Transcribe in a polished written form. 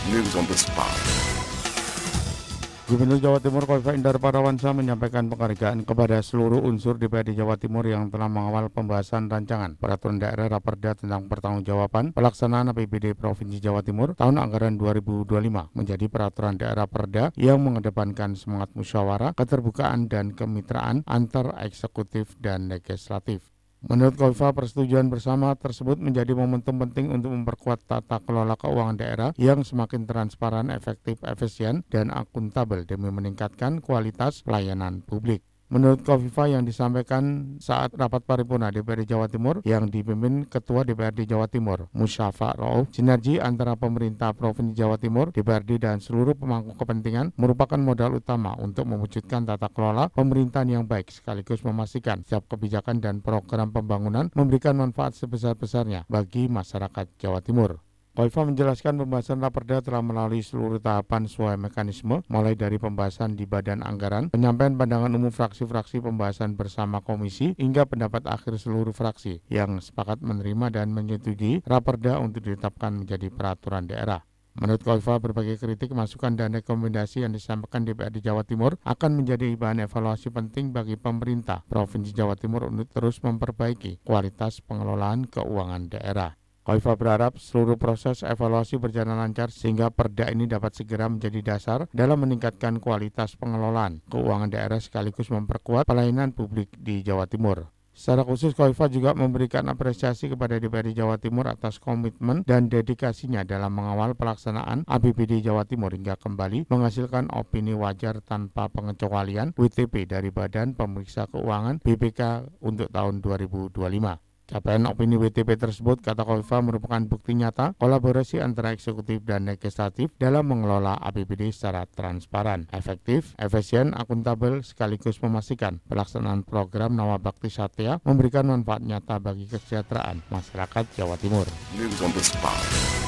News on the spot. Gubernur Jawa Timur Khofifah Indar Parawansa menyampaikan penghargaan kepada seluruh unsur DPRD Jawa Timur yang telah mengawal pembahasan rancangan Peraturan Daerah Raperda tentang pertanggungjawaban pelaksanaan APBD Provinsi Jawa Timur tahun anggaran 2025 menjadi peraturan daerah perda yang mengedepankan semangat musyawarah, keterbukaan dan kemitraan antar eksekutif dan legislatif. Menurut Khofifah, persetujuan bersama tersebut menjadi momentum penting untuk memperkuat tata kelola keuangan daerah yang semakin transparan, efektif, efisien, dan akuntabel demi meningkatkan kualitas pelayanan publik. Menurut Khofifah yang disampaikan saat rapat paripurna DPRD Jawa Timur yang dipimpin Ketua DPRD Jawa Timur, Musyafa Rauf, sinergi antara pemerintah Provinsi Jawa Timur, DPRD dan seluruh pemangku kepentingan merupakan modal utama untuk mewujudkan tata kelola pemerintahan yang baik sekaligus memastikan setiap kebijakan dan program pembangunan memberikan manfaat sebesar-besarnya bagi masyarakat Jawa Timur. Khofifah menjelaskan pembahasan Raperda telah melalui seluruh tahapan sesuai mekanisme, mulai dari pembahasan di Badan Anggaran, penyampaian pandangan umum fraksi-fraksi, pembahasan bersama komisi, hingga pendapat akhir seluruh fraksi yang sepakat menerima dan menyetujui Raperda untuk ditetapkan menjadi peraturan daerah. Menurut Khofifah, berbagai kritik, masukan, dan rekomendasi yang disampaikan DPRD Jawa Timur akan menjadi bahan evaluasi penting bagi pemerintah Provinsi Jawa Timur untuk terus memperbaiki kualitas pengelolaan keuangan daerah. Khofifah berharap seluruh proses evaluasi berjalan lancar sehingga perda ini dapat segera menjadi dasar dalam meningkatkan kualitas pengelolaan keuangan daerah sekaligus memperkuat pelayanan publik di Jawa Timur. Secara khusus, Khofifah juga memberikan apresiasi kepada DPRD Jawa Timur atas komitmen dan dedikasinya dalam mengawal pelaksanaan APBD Jawa Timur hingga kembali menghasilkan opini wajar tanpa pengecualian WTP dari Badan Pemeriksa Keuangan BPK untuk tahun 2025. Capaian opini WTP tersebut, kata Khofifah, merupakan bukti nyata kolaborasi antara eksekutif dan legislatif dalam mengelola APBD secara transparan, efektif, efisien, akuntabel, sekaligus memastikan pelaksanaan program Nawabakti Satya memberikan manfaat nyata bagi kesejahteraan masyarakat Jawa Timur. News on the spot.